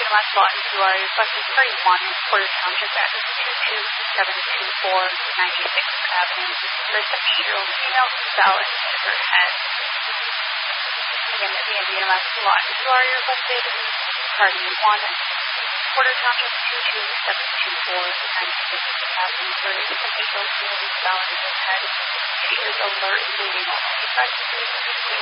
last lot, you are requesting 31 Porter Township address 22724 96th Avenue for a 70-year-old female valid for head. Again, at the end of your last lot, you are requested party 1 Porter Township 22724 96th Avenue for a 70-year-old female valid for head. She is alert, bleeding, 55 degrees.